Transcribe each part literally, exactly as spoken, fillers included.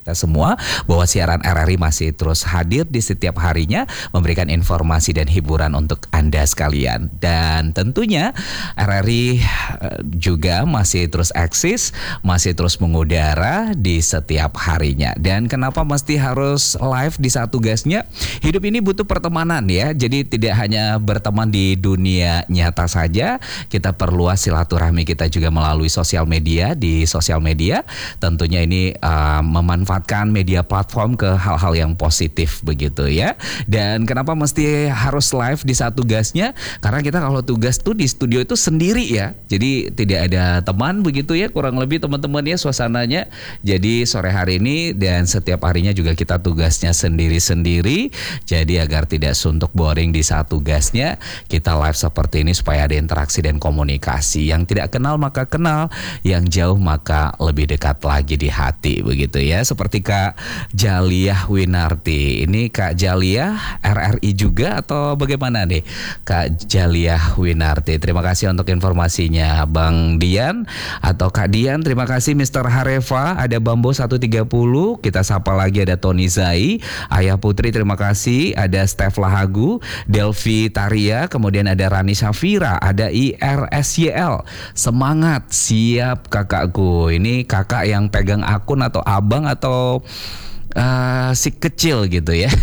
kita semua bahwa siaran R R I masih terus hadir di setiap harinya memberikan informasi dan hiburan untuk Anda sekalian. Dan tentunya R R I juga masih terus eksis, masih terus mengudara di setiap harinya. Dan kenapa mesti harus live di saat tugasnya? Hidup ini butuh pertemanan ya. Jadi tidak hanya berteman di dunia nyata saja, kita perluas silaturahmi kita juga melalui sosial media. Di sosial media tentunya ini uh, memanfaatkan manfaatkan media platform ke hal-hal yang positif begitu ya. Dan kenapa mesti harus live di saat tugasnya? Karena kita kalau tugas tuh di studio itu sendiri ya. Jadi tidak ada teman begitu ya, kurang lebih teman-teman ya suasananya. Jadi sore hari ini dan setiap harinya juga kita tugasnya sendiri-sendiri. Jadi agar tidak suntuk boring di saat tugasnya, kita live seperti ini supaya ada interaksi dan komunikasi. Yang tidak kenal maka kenal, yang jauh maka lebih dekat lagi di hati begitu ya. Seperti Kak Jaliah Winarti. Ini Kak Jaliah R R I juga atau bagaimana nih Kak Jaliah Winarti? Terima kasih untuk informasinya Bang Dian atau Kak Dian. Terima kasih Mister Hareva. Ada Bambo seratus tiga puluh. Kita sapa lagi ada Tony Zai, Ayah Putri terima kasih. Ada Steph Lahagu, Delvi Taria, kemudian ada Rani Syafira, ada I R S Y L. Semangat, siap kakakku. Ini kakak yang pegang akun atau abang atau atau uh, si kecil gitu ya.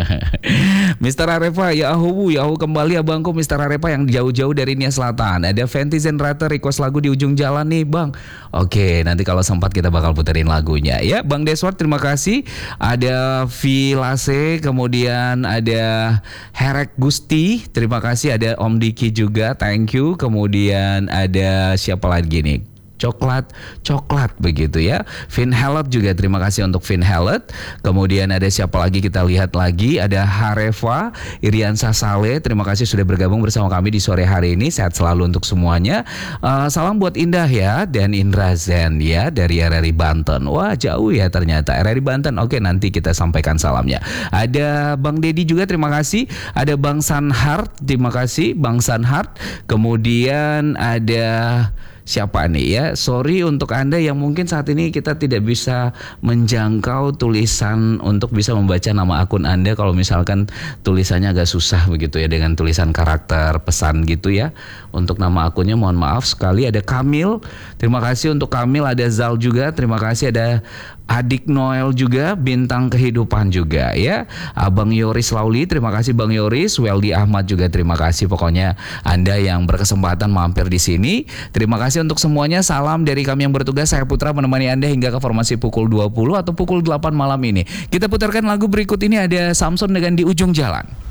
Mister Arepa, ya ahu, ya ahu kembali abangku Mister Arepa yang jauh-jauh dari Nia Selatan. Ada Fenty Zenrata request lagu di ujung jalan nih bang. Oke, nanti kalau sempat kita bakal puterin lagunya ya. Bang Deswar terima kasih. Ada Vilase, kemudian ada Herek Gusti, terima kasih. Ada Om Diki juga, thank you. Kemudian ada siapa lagi nih? Coklat, coklat begitu ya. Vin Hellet juga terima kasih untuk Vin Hellet. Kemudian ada siapa lagi kita lihat lagi. Ada Hareva, Iriansa Saleh. Terima kasih sudah bergabung bersama kami di sore hari ini. Sehat selalu untuk semuanya. uh, Salam buat Indah ya. Dan Indra Zen ya dari R R I Banten. Wah jauh ya ternyata R R I Banten. Oke nanti kita sampaikan salamnya. Ada Bang Dedi juga terima kasih. Ada Bang Sanhart terima kasih Bang Sanhart. Kemudian ada siapa nih ya? Sorry untuk Anda yang mungkin saat ini kita tidak bisa menjangkau tulisan untuk bisa membaca nama akun Anda. Kalau misalkan tulisannya agak susah begitu ya dengan tulisan karakter pesan gitu ya. Untuk nama akunnya mohon maaf sekali. Ada Kamil, terima kasih untuk Kamil. Ada Zal juga, terima kasih. Ada Adik Noel juga, Bintang Kehidupan juga ya. Abang Yoris Lauli, terima kasih Bang Yoris. Weldi Ahmad juga terima kasih. Pokoknya Anda yang berkesempatan mampir di sini, terima kasih untuk semuanya. Salam dari kami yang bertugas. Saya Putra menemani Anda hingga ke formasi pukul dua puluh atau pukul delapan malam ini. Kita putarkan lagu berikut ini, ada Samson dengan Di Ujung Jalan.